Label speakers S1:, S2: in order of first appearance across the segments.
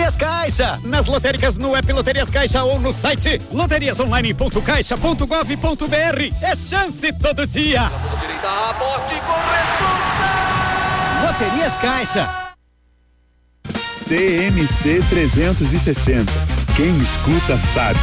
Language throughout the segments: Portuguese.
S1: Loterias Caixa. Nas lotéricas, no app Loterias Caixa ou no site loteriasonline.caixa.gov.br. É chance todo dia.
S2: Aposte com responsa.
S1: Loterias Caixa.
S3: TMC 360. Quem escuta sabe.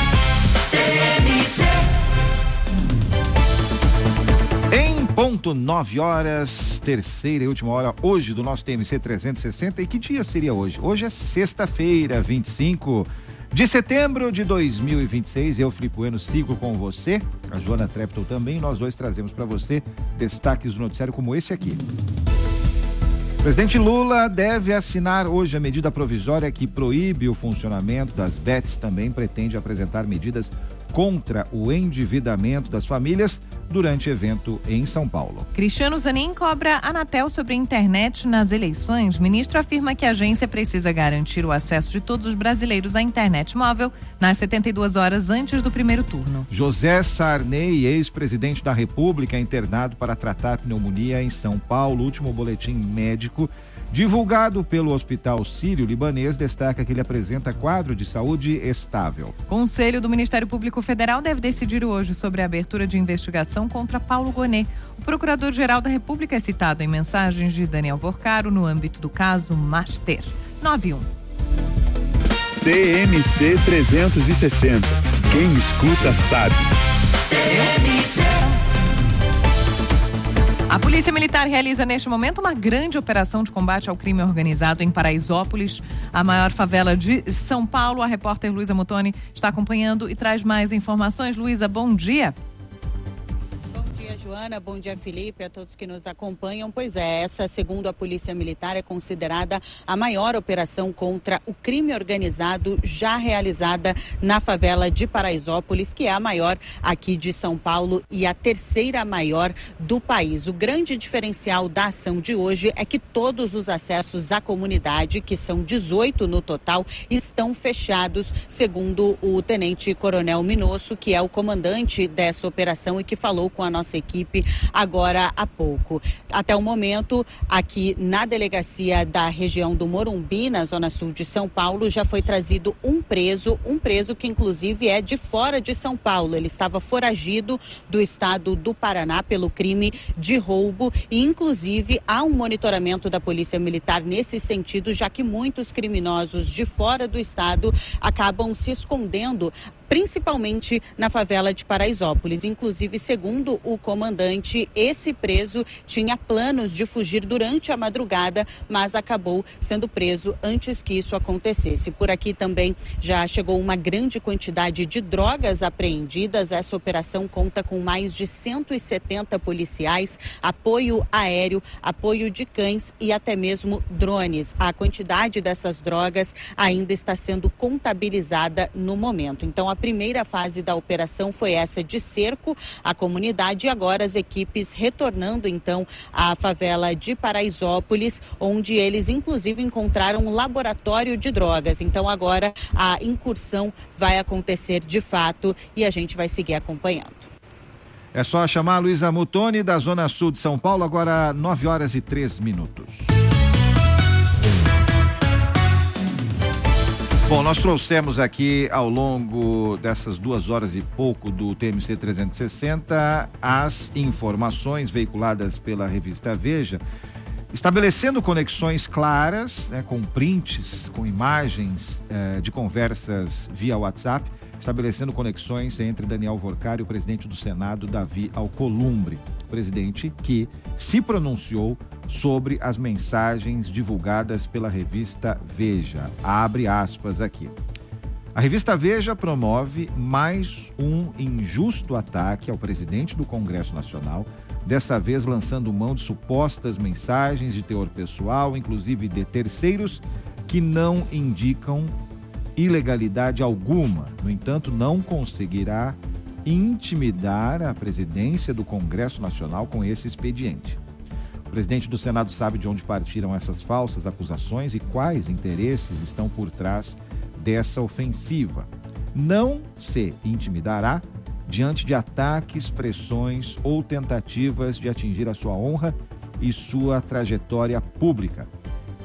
S4: Em ponto 9 horas, terceira e última hora hoje do nosso TMC 360. E que dia seria hoje? Hoje é sexta-feira, 25 de setembro de 2026. Eu, Filipe Bueno, sigo com você, a Joana Treptow também. Nós dois trazemos para você destaques do noticiário como esse aqui. O presidente Lula deve assinar hoje a medida provisória que proíbe o funcionamento das bets. Também pretende apresentar medidas contra o endividamento das famílias durante evento em São Paulo.
S5: Cristiano Zanin cobra Anatel sobre a internet nas eleições. O ministro afirma que a agência precisa garantir o acesso de todos os brasileiros à internet móvel nas 72 horas antes do primeiro turno.
S4: José Sarney, ex-presidente da República, é internado para tratar pneumonia em São Paulo. O último boletim médico divulgado pelo Hospital Sírio-Libanês destaca que ele apresenta quadro de saúde estável.
S5: Conselho do Ministério Público Federal deve decidir hoje sobre a abertura de investigação contra Paulo Gonet. O Procurador-Geral da República é citado em mensagens de Daniel Porcaro no âmbito do caso Master. 91.
S3: TMC 360. Quem escuta sabe.
S5: A Polícia Militar realiza neste momento uma grande operação de combate ao crime organizado em Paraisópolis, a maior favela de São Paulo. A repórter Luísa Mutoni está acompanhando e traz mais informações. Luísa, bom dia.
S6: Joana, bom dia, Felipe, a todos que nos acompanham. Pois é, essa, segundo a Polícia Militar, é considerada a maior operação contra o crime organizado já realizada na favela de Paraisópolis, que é a maior aqui de São Paulo e a terceira maior do país. O grande diferencial da ação de hoje é que todos os acessos à comunidade, que são 18 no total, estão fechados, segundo o tenente-coronel Minosso, que é o comandante dessa operação e que falou com a nossa equipe agora há pouco. Até o momento, aqui na delegacia da região do Morumbi, na zona sul de São Paulo, já foi trazido um preso que inclusive é de fora de São Paulo. Ele estava foragido do estado do Paraná pelo crime de roubo e inclusive há um monitoramento da Polícia Militar nesse sentido, já que muitos criminosos de fora do estado acabam se escondendo, principalmente na favela de Paraisópolis. Inclusive, segundo o comandante, esse preso tinha planos de fugir durante a madrugada, mas acabou sendo preso antes que isso acontecesse. Por aqui também já chegou uma grande quantidade de drogas apreendidas. Essa operação conta com mais de 170 policiais, apoio aéreo, apoio de cães e até mesmo drones. A quantidade dessas drogas ainda está sendo contabilizada no momento. Então, a primeira fase da operação foi essa de cerco à comunidade e agora as equipes retornando então à favela de Paraisópolis, onde eles inclusive encontraram um laboratório de drogas. Então agora a incursão vai acontecer de fato e a gente vai seguir acompanhando.
S4: É só chamar a Luísa Mutoni da Zona Sul de São Paulo, agora 9 horas e 3 minutos. Bom, nós trouxemos aqui ao longo dessas 2 horas e pouco do TMC 360 as informações veiculadas pela revista Veja, estabelecendo conexões claras, né, com prints, com imagens de conversas via WhatsApp, estabelecendo conexões entre Daniel Porcaro e o presidente do Senado, Davi Alcolumbre, presidente que se pronunciou sobre as mensagens divulgadas pela revista Veja. Abre aspas aqui. A revista Veja promove mais um injusto ataque ao presidente do Congresso Nacional, dessa vez lançando mão de supostas mensagens de teor pessoal, inclusive de terceiros, que não indicam ilegalidade alguma. No entanto, não conseguirá intimidar a presidência do Congresso Nacional com esse expediente. O presidente do Senado sabe de onde partiram essas falsas acusações e quais interesses estão por trás dessa ofensiva. Não se intimidará diante de ataques, pressões ou tentativas de atingir a sua honra e sua trajetória pública.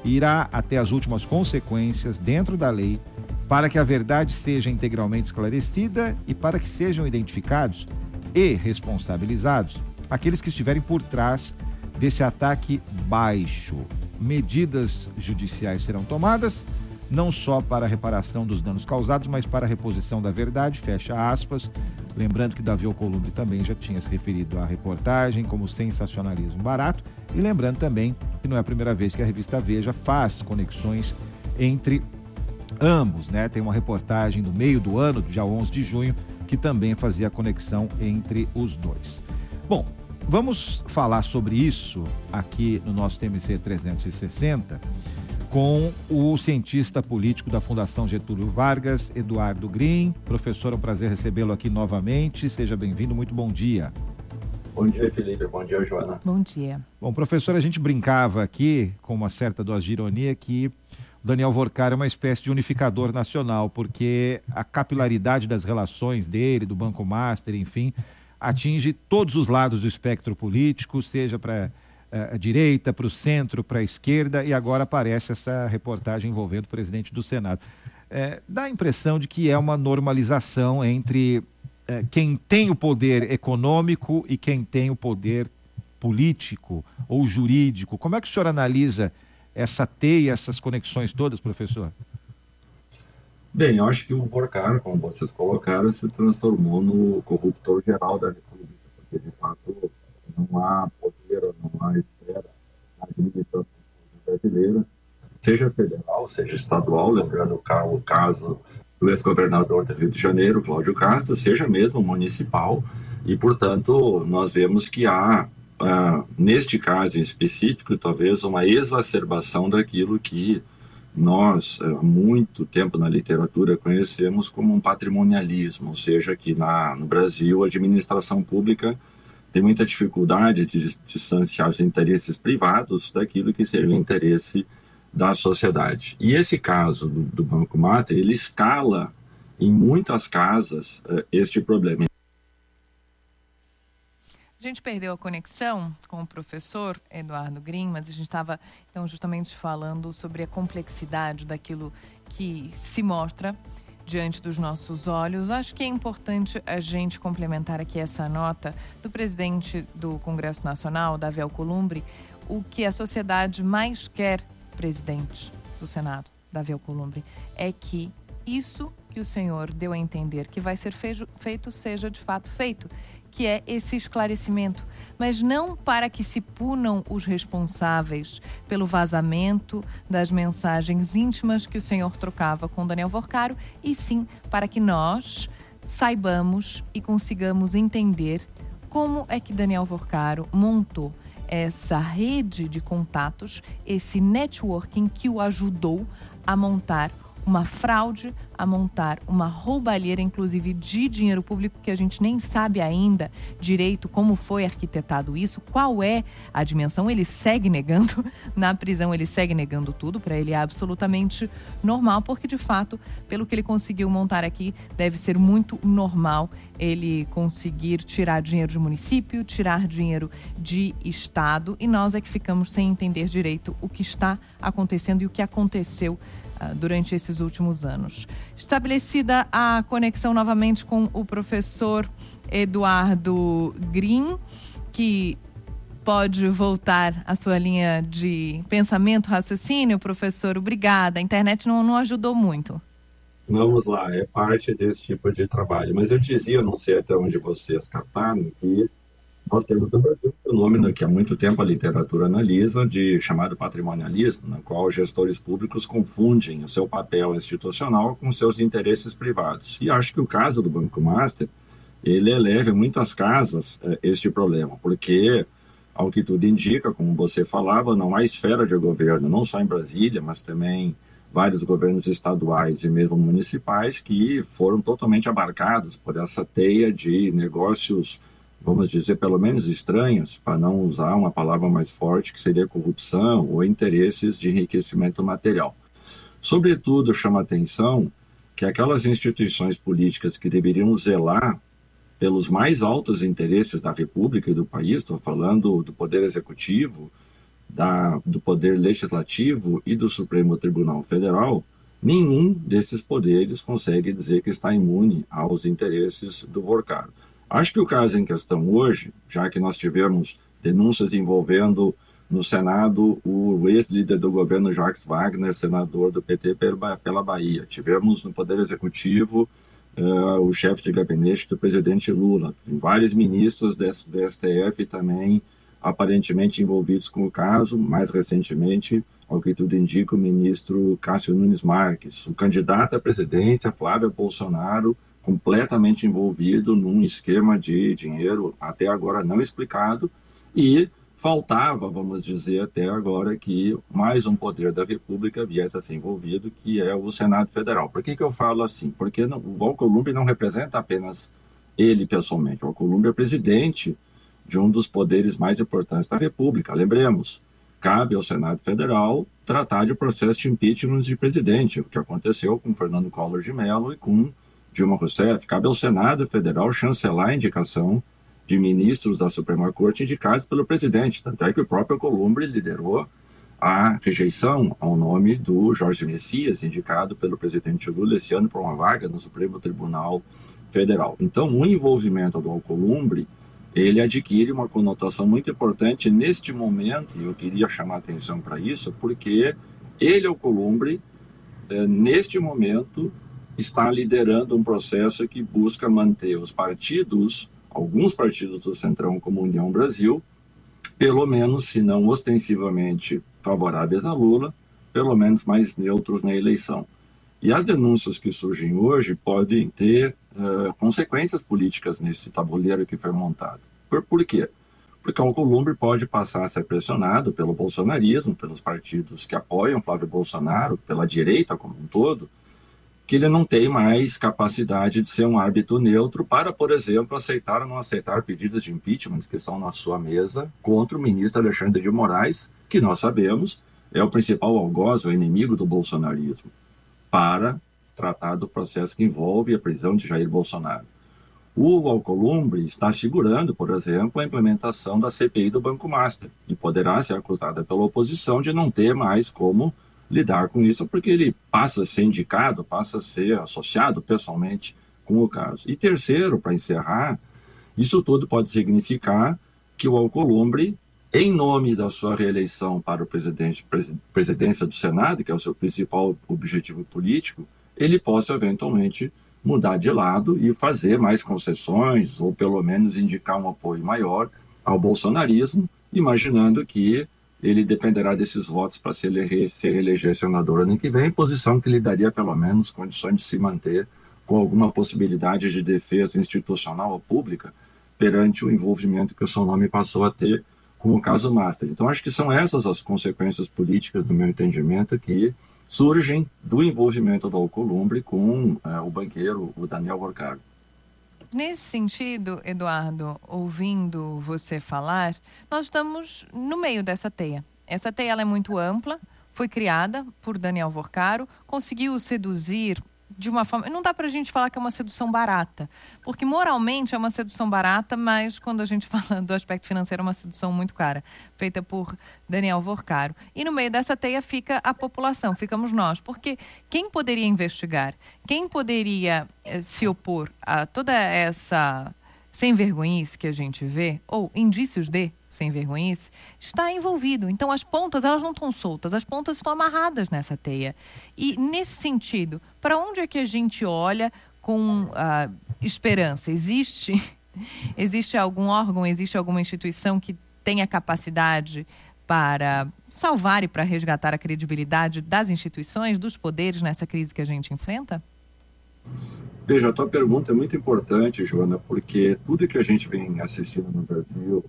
S4: irá até as últimas consequências dentro da lei para que a verdade seja integralmente esclarecida e para que sejam identificados e responsabilizados aqueles que estiverem por trás desse ataque baixo. Medidas judiciais serão tomadas, não só para a reparação dos danos causados, mas para a reposição da verdade, fecha aspas. Lembrando que Davi Alcolumbre também já tinha se referido à reportagem como sensacionalismo barato, e lembrando também que não é a primeira vez que a revista Veja faz conexões entre ambos, né? Tem uma reportagem do meio do ano, dia 11 de junho, que também fazia a conexão entre os dois. Bom, vamos falar sobre isso aqui no nosso TMC 360 com o cientista político da Fundação Getúlio Vargas, Eduardo Green. Professor, é um prazer recebê-lo aqui novamente. Seja bem-vindo, muito bom dia.
S7: Bom dia, Felipe. Bom dia, Joana.
S5: Bom dia.
S4: Bom, professor, a gente brincava aqui, com uma certa dose de ironia, que o Daniel Vorcar é uma espécie de unificador nacional, porque a capilaridade das relações dele, do Banco Master, enfim, atinge todos os lados do espectro político, seja para a direita, para o centro, para a esquerda, e agora aparece essa reportagem envolvendo o presidente do Senado. Dá a impressão de que é uma normalização entre quem tem o poder econômico e quem tem o poder político ou jurídico. Como é que o senhor analisa essa teia, essas conexões todas, professor?
S7: Bem, eu acho que o Vorcar, como vocês colocaram, se transformou no corruptor geral da República, porque de fato não há poder, não há esfera na administração brasileira, seja federal, seja estadual, lembrando o caso do ex-governador do Rio de Janeiro, Cláudio Castro, seja mesmo municipal, e portanto nós vemos que há, neste caso em específico, talvez uma exacerbação daquilo que nós, há muito tempo na literatura, conhecemos como um patrimonialismo, ou seja, que no Brasil a administração pública tem muita dificuldade de distanciar os interesses privados daquilo que seria o interesse da sociedade. E esse caso do Banco Master, ele escala em muitas casas este problema.
S5: A gente perdeu a conexão com o professor Eduardo Green, mas a gente estava então justamente falando sobre a complexidade daquilo que se mostra diante dos nossos olhos. Acho que é importante a gente complementar aqui essa nota do presidente do Congresso Nacional, Davi Alcolumbre, o que a sociedade mais quer, presidente do Senado, Davi Alcolumbre, é que isso que o senhor deu a entender que vai ser feito seja de fato feito, que é esse esclarecimento, mas não para que se punam os responsáveis pelo vazamento das mensagens íntimas que o senhor trocava com Daniel Vorcaro, e sim para que nós saibamos e consigamos entender como é que Daniel Vorcaro montou essa rede de contatos, esse networking que o ajudou a montar uma fraude, a montar uma roubalheira, inclusive de dinheiro público, que a gente nem sabe ainda direito como foi arquitetado isso, qual é a dimensão. Ele segue negando, na prisão ele segue negando tudo, para ele é absolutamente normal, porque de fato, pelo que ele conseguiu montar aqui, deve ser muito normal ele conseguir tirar dinheiro de município, tirar dinheiro de estado, e nós é que ficamos sem entender direito o que está acontecendo e o que aconteceu durante esses últimos anos. Estabelecida a conexão novamente com o professor Eduardo Green, que pode voltar à sua linha de pensamento, raciocínio, professor. Obrigada. A internet não ajudou muito.
S7: Vamos lá, é parte desse tipo de trabalho. Mas eu dizia, não sei até onde vocês captaram, que nós temos no Brasil um fenômeno que há muito tempo a literatura analisa, chamado patrimonialismo, no qual gestores públicos confundem o seu papel institucional com seus interesses privados. E acho que o caso do Banco Master, ele eleva em muitas casas este problema, porque, ao que tudo indica, como você falava, não há esfera de governo, não só em Brasília, mas também vários governos estaduais e mesmo municipais que foram totalmente abarcados por essa teia de negócios, vamos dizer, pelo menos estranhos, para não usar uma palavra mais forte, que seria corrupção ou interesses de enriquecimento material. Sobretudo, chama atenção que aquelas instituições políticas que deveriam zelar pelos mais altos interesses da República e do país, estou falando do Poder Executivo, do Poder Legislativo e do Supremo Tribunal Federal, nenhum desses poderes consegue dizer que está imune aos interesses do Vorcaro. Acho que o caso em questão hoje, já que nós tivemos denúncias envolvendo no Senado o ex-líder do governo Jacques Wagner, senador do PT pela Bahia. Tivemos no Poder Executivo o chefe de gabinete do presidente Lula. Vários ministros do STF também aparentemente envolvidos com o caso. Mais recentemente, ao que tudo indica, o ministro Cássio Nunes Marques. O candidato à presidência, Flávio Bolsonaro, completamente envolvido num esquema de dinheiro até agora não explicado, e faltava, vamos dizer, até agora que mais um poder da República viesse a ser envolvido, que é o Senado Federal. Por que eu falo assim? Porque o Alcolumbre não representa apenas ele pessoalmente. O Alcolumbre é presidente de um dos poderes mais importantes da República. Lembremos, cabe ao Senado Federal tratar de processo de impeachment de presidente, o que aconteceu com Fernando Collor de Mello e com Dilma Rousseff. Cabe ao Senado Federal chancelar a indicação de ministros da Suprema Corte indicados pelo presidente. Tanto é que o próprio Alcolumbre liderou a rejeição ao nome do Jorge Messias, indicado pelo presidente Lula esse ano para uma vaga no Supremo Tribunal Federal. Então, o envolvimento do Alcolumbre, ele adquire uma conotação muito importante neste momento, e eu queria chamar a atenção para isso, porque ele, Alcolumbre, neste momento, está liderando um processo que busca manter os partidos, alguns partidos do Centrão, como União Brasil, pelo menos, se não ostensivamente favoráveis a Lula, pelo menos mais neutros na eleição. E as denúncias que surgem hoje podem ter consequências políticas nesse tabuleiro que foi montado. Por quê? Porque o Alcolumbre pode passar a ser pressionado pelo bolsonarismo, pelos partidos que apoiam Flávio Bolsonaro, pela direita como um todo, que ele não tem mais capacidade de ser um árbitro neutro para, por exemplo, aceitar ou não aceitar pedidos de impeachment que estão na sua mesa contra o ministro Alexandre de Moraes, que nós sabemos é o principal algoz, o inimigo do bolsonarismo, para tratar do processo que envolve a prisão de Jair Bolsonaro. O Alcolumbre está segurando, por exemplo, a implementação da CPI do Banco Master e poderá ser acusada pela oposição de não ter mais como lidar com isso, porque ele passa a ser indicado, passa a ser associado pessoalmente com o caso. E terceiro, para encerrar, isso tudo pode significar que o Alcolumbre, em nome da sua reeleição para o presidência do Senado, que é o seu principal objetivo político, ele possa eventualmente mudar de lado e fazer mais concessões, ou pelo menos indicar um apoio maior ao bolsonarismo, imaginando que ele dependerá desses votos para se reeleger senador ano que vem, posição que lhe daria pelo menos condições de se manter com alguma possibilidade de defesa institucional ou pública perante o envolvimento que o seu nome passou a ter com o caso Master. Então, acho que são essas as consequências políticas, do meu entendimento, que surgem do envolvimento do Alcolumbre com o banqueiro, o Daniel Vorcaro.
S5: Nesse sentido, Eduardo, ouvindo você falar, nós estamos no meio dessa teia. Essa teia ela é muito ampla, foi criada por Daniel Vorcaro, conseguiu seduzir de uma forma... Não dá pra gente falar que é uma sedução barata, porque moralmente é uma sedução barata, mas quando a gente fala do aspecto financeiro é uma sedução muito cara, feita por Daniel Vorcaro. E no meio dessa teia fica a população, ficamos nós, porque quem poderia investigar, quem poderia se opor a toda essa sem-vergonhice que a gente vê, ou indícios de sem-vergonhice, está envolvido. Então as pontas, elas não estão soltas, as pontas estão amarradas nessa teia. E nesse sentido, para onde é que a gente olha com esperança? Existe algum órgão, existe alguma instituição que tenha capacidade para salvar e para resgatar a credibilidade das instituições, dos poderes nessa crise que a gente enfrenta?
S7: Veja, a tua pergunta é muito importante, Joana, porque tudo que a gente vem assistindo no Brasil,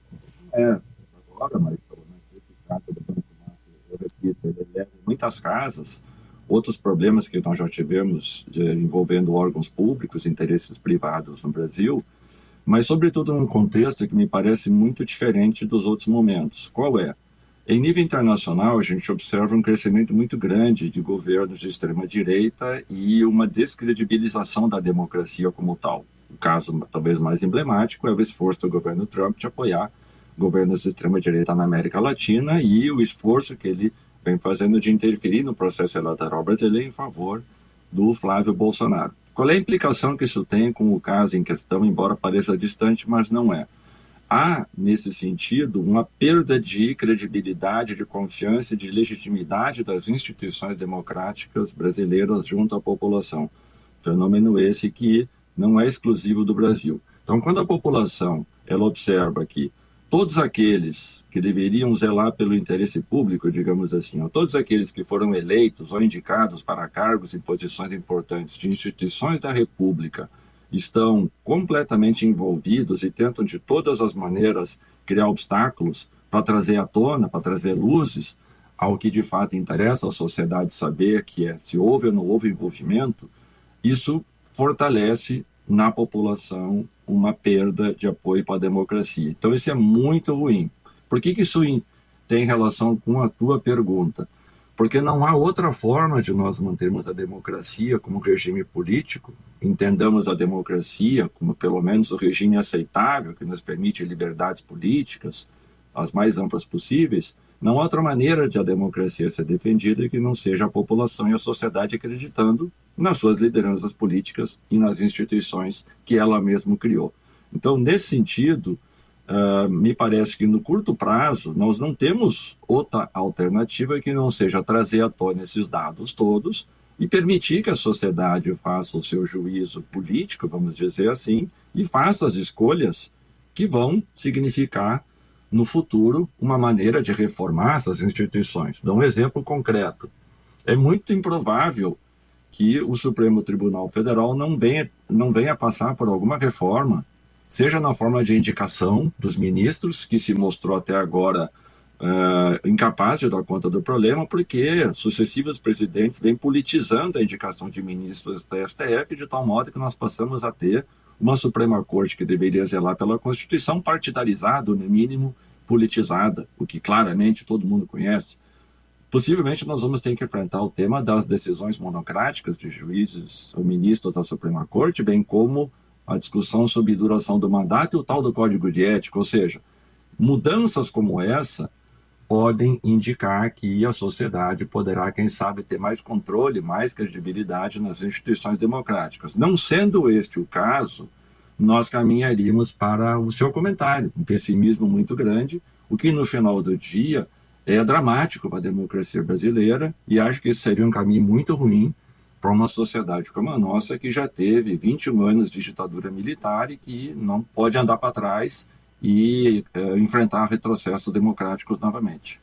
S7: agora, mas pelo menos esse caso do Banco Master, eu repito, ele leva muitas casas, outros problemas que nós já tivemos envolvendo órgãos públicos, interesses privados no Brasil, mas sobretudo num contexto que me parece muito diferente dos outros momentos. Qual é? Em nível internacional, a gente observa um crescimento muito grande de governos de extrema-direita e uma descredibilização da democracia como tal. O caso talvez mais emblemático é o esforço do governo Trump de apoiar governos de extrema-direita na América Latina e o esforço que ele vem fazendo de interferir no processo eleitoral brasileiro em favor do Flávio Bolsonaro. Qual é a implicação que isso tem com o caso em questão, embora pareça distante, mas não é? Há, nesse sentido, uma perda de credibilidade, de confiança e de legitimidade das instituições democráticas brasileiras junto à população. Fenômeno esse que não é exclusivo do Brasil. Então, quando a população ela observa que todos aqueles que deveriam zelar pelo interesse público, digamos assim, ou todos aqueles que foram eleitos ou indicados para cargos e posições importantes de instituições da República estão completamente envolvidos e tentam de todas as maneiras criar obstáculos para trazer à tona, para trazer luzes ao que de fato interessa à sociedade saber, que é se houve ou não houve envolvimento, isso fortalece na população uma perda de apoio para a democracia. Então isso é muito ruim. Por que isso tem relação com a tua pergunta? Porque não há outra forma de nós mantermos a democracia como regime político, entendamos a democracia como pelo menos o regime aceitável, que nos permite liberdades políticas, as mais amplas possíveis. Não há outra maneira de a democracia ser defendida que não seja a população e a sociedade acreditando nas suas lideranças políticas e nas instituições que ela mesma criou. Então, nesse sentido, me parece que no curto prazo nós não temos outra alternativa que não seja trazer à tona esses dados todos e permitir que a sociedade faça o seu juízo político, vamos dizer assim, e faça as escolhas que vão significar no futuro uma maneira de reformar essas instituições. Dou um exemplo concreto. É muito improvável que o Supremo Tribunal Federal não venha passar por alguma reforma, seja na forma de indicação dos ministros, que se mostrou até agora incapaz de dar conta do problema, porque sucessivos presidentes vêm politizando a indicação de ministros da STF, de tal modo que nós passamos a ter uma Suprema Corte que deveria zelar pela Constituição partidarizada, no mínimo politizada, o que claramente todo mundo conhece. Possivelmente nós vamos ter que enfrentar o tema das decisões monocráticas de juízes ou ministros da Suprema Corte, bem como a discussão sobre duração do mandato e o tal do Código de Ética, ou seja, mudanças como essa podem indicar que a sociedade poderá, quem sabe, ter mais controle, mais credibilidade nas instituições democráticas. Não sendo este o caso, nós caminharíamos para o seu comentário, um pessimismo muito grande, o que no final do dia é dramático para a democracia brasileira e acho que esse seria um caminho muito ruim para uma sociedade como a nossa, que já teve 21 anos de ditadura militar e que não pode andar para trás e enfrentar retrocessos democráticos novamente.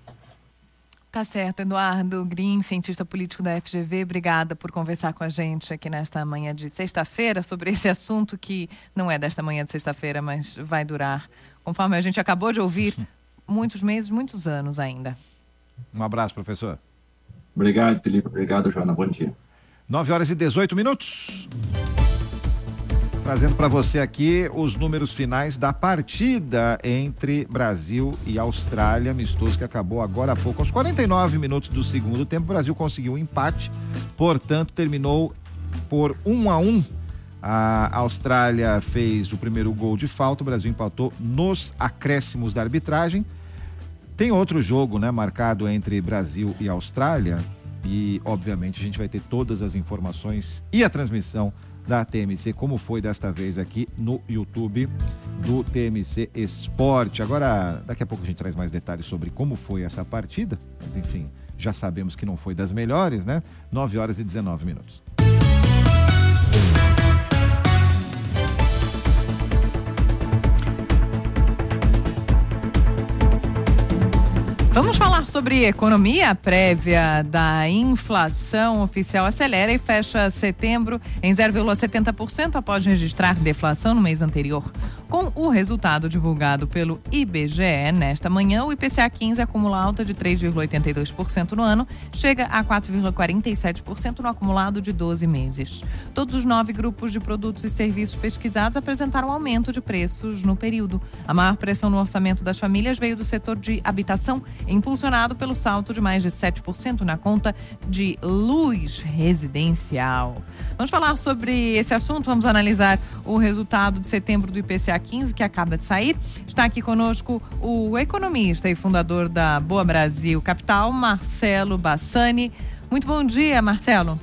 S5: Tá certo, Eduardo Green, cientista político da FGV, obrigada por conversar com a gente aqui nesta manhã de sexta-feira sobre esse assunto que não é desta manhã de sexta-feira, mas vai durar, conforme a gente acabou de ouvir, muitos meses, muitos anos ainda.
S4: Um abraço, professor.
S7: Obrigado, Felipe. Obrigado, Joana. Bom dia.
S4: 9h18. Trazendo para você aqui os números finais da partida entre Brasil e Austrália, amistoso que acabou agora há pouco. Aos 49 minutos do segundo tempo, o Brasil conseguiu um empate, portanto, terminou por 1-1. A Austrália fez o primeiro gol de falta, o Brasil empatou nos acréscimos da arbitragem. Tem outro jogo, né, marcado entre Brasil e Austrália e, obviamente, a gente vai ter todas as informações e a transmissão da TMC, como foi desta vez aqui no YouTube do TMC Esporte. Agora, daqui a pouco a gente traz mais detalhes sobre como foi essa partida, mas enfim, já sabemos que não foi das melhores, né? 9h19.
S5: Vamos falar sobre economia. A prévia da inflação oficial acelera e fecha setembro em 0,70% após registrar deflação no mês anterior. Com o resultado divulgado pelo IBGE nesta manhã, o IPCA 15 acumula alta de 3,82% no ano, chega a 4,47% no acumulado de 12 meses. Todos os 9 grupos de produtos e serviços pesquisados apresentaram aumento de preços no período. A maior pressão no orçamento das famílias veio do setor de habitação, impulsionado pressionado pelo salto de mais de 7% na conta de luz residencial. Vamos falar sobre esse assunto, vamos analisar o resultado de setembro do IPCA 15, que acaba de sair. Está aqui conosco o economista e fundador da Boa Brasil Capital, Marcelo Bassani. Muito bom dia, Marcelo.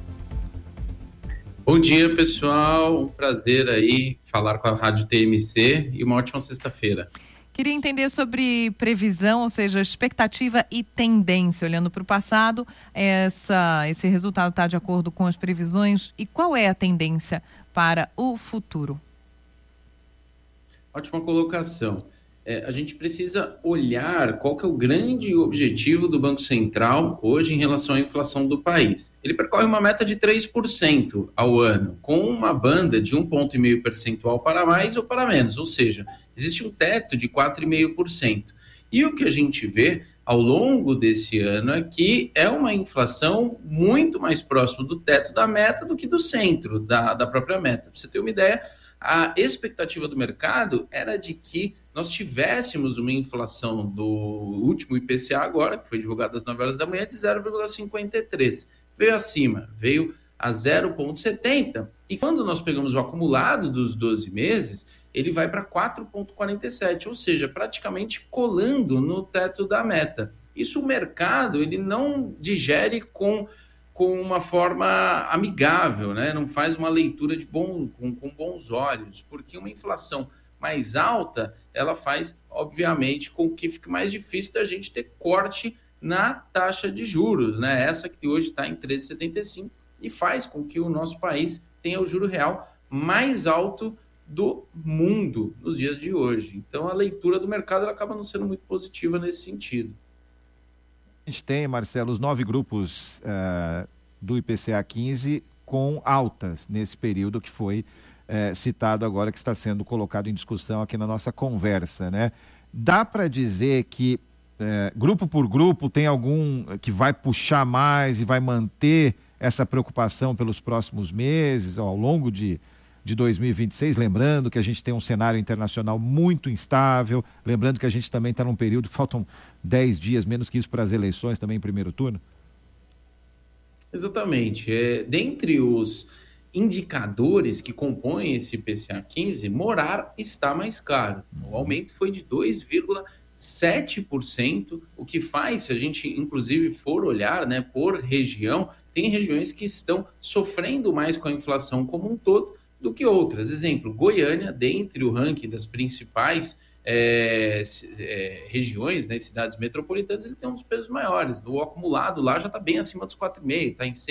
S8: Bom dia, pessoal. Um prazer aí falar com a Rádio TMC e uma ótima sexta-feira.
S5: Queria entender sobre previsão, ou seja, expectativa e tendência. Olhando para o passado, esse resultado está de acordo com as previsões. E qual é a tendência para o futuro?
S8: Ótima colocação. A gente precisa olhar qual que é o grande objetivo do Banco Central hoje em relação à inflação do país. Ele percorre uma meta de 3% ao ano, com uma banda de 1,5 percentual para mais ou para menos, ou seja, existe um teto de 4,5%. E o que a gente vê ao longo desse ano é que é uma inflação muito mais próxima do teto da meta do que do centro da própria meta. Para você ter uma ideia, a expectativa do mercado era de que nós tivéssemos uma inflação do último IPCA agora, que foi divulgado às 9 horas da manhã, de 0,53. Veio acima, veio a 0,70. E quando nós pegamos o acumulado dos 12 meses, ele vai para 4,47, ou seja, praticamente colando no teto da meta. Isso o mercado ele não digere com uma forma amigável, né? Não faz uma leitura com bons olhos, porque uma inflação mais alta, ela faz, obviamente, com que fique mais difícil da gente ter corte na taxa de juros, né? Essa que hoje está em 13,75 e faz com que o nosso país tenha o juro real mais alto do mundo nos dias de hoje. Então, a leitura do mercado ela acaba não sendo muito positiva nesse sentido.
S4: A gente tem, Marcelo, os 9 grupos do IPCA 15 com altas nesse período que foi citado agora, que está sendo colocado em discussão aqui na nossa conversa, né? Dá para dizer que grupo por grupo tem algum que vai puxar mais e vai manter essa preocupação pelos próximos meses, ao longo de 2026, lembrando que a gente tem um cenário internacional muito instável, lembrando que a gente também está num período que faltam 10 dias, menos que isso, para as eleições também em primeiro turno?
S8: Exatamente. Dentre os indicadores que compõem esse IPCA 15, morar está mais caro. O aumento foi de 2,7%, o que faz, se a gente inclusive for olhar, né, por região, tem regiões que estão sofrendo mais com a inflação como um todo do que outras. Exemplo, Goiânia, dentre o ranking das principais regiões, né, cidades metropolitanas, ele tem um dos pesos maiores. O acumulado lá já está bem acima dos 4,5%, está em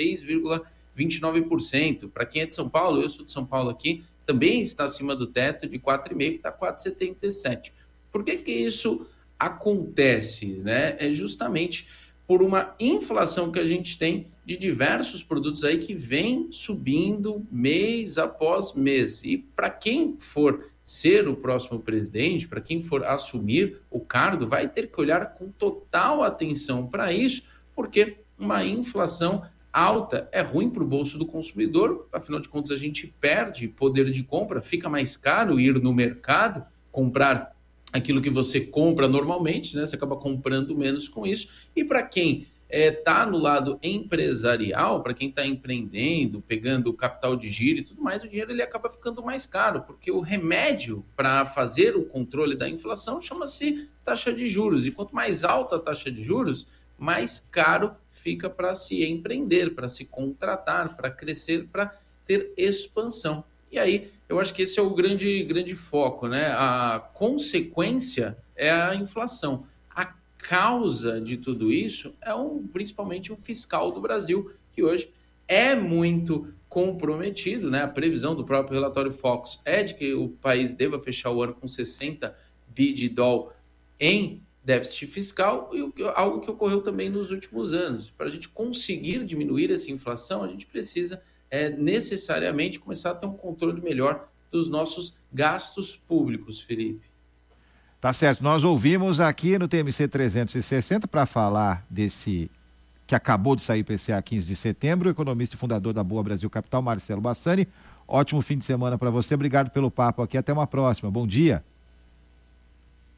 S8: 6,29%. Para quem é de São Paulo, eu sou de São Paulo aqui, também está acima do teto de 4,5%, que está 4,77%. Por que isso acontece? Né? É justamente por uma inflação que a gente tem de diversos produtos aí que vem subindo mês após mês. E para quem for ser o próximo presidente, para quem for assumir o cargo, vai ter que olhar com total atenção para isso, porque uma inflação alta é ruim para o bolso do consumidor, afinal de contas a gente perde poder de compra, fica mais caro ir no mercado, comprar aquilo que você compra normalmente, né? Você acaba comprando menos com isso. E para quem está no lado empresarial, para quem está empreendendo, pegando capital de giro e tudo mais, o dinheiro ele acaba ficando mais caro, porque o remédio para fazer o controle da inflação chama-se taxa de juros. E quanto mais alta a taxa de juros, mais caro fica para se empreender, para se contratar, para crescer, para ter expansão. E aí, eu acho que esse é o grande foco, né? A consequência é a inflação. A causa de tudo isso é principalmente o fiscal do Brasil, que hoje é muito comprometido, né? A previsão do próprio relatório Focus é de que o país deva fechar o ano com 60 bi de dólar em déficit fiscal, e algo que ocorreu também nos últimos anos. Para a gente conseguir diminuir essa inflação, a gente precisa necessariamente começar a ter um controle melhor dos nossos gastos públicos, Felipe.
S4: Tá certo. Nós ouvimos aqui no TMC 360 para falar desse que acabou de sair IPCA 15 de setembro, o economista e fundador da Boa Brasil Capital, Marcelo Bassani. Ótimo fim de semana para você. Obrigado pelo papo aqui. Até uma próxima. Bom dia.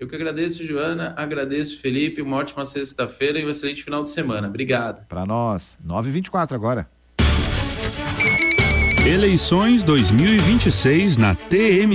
S8: Eu que agradeço, Joana, agradeço, Felipe, uma ótima sexta-feira e um excelente final de semana. Obrigado.
S4: Para nós, 9h24 agora.
S3: Eleições 2026 na TM